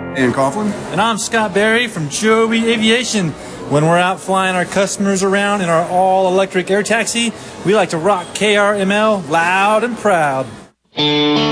Ian Coughlin. And I'm Scott Berry from Joby Aviation. When we're out flying our customers around in our all-electric air taxi, we like to rock KRML loud and proud.